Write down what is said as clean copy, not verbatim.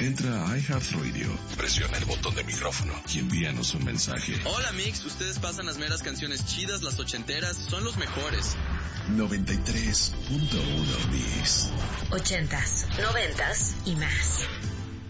Entra a iHeartRadio, presiona el botón de micrófono y envíanos un mensaje. Hola Mix, ustedes pasan las meras canciones chidas, las ochenteras, son los mejores. 93.1 Mix. 80s, 90s y más.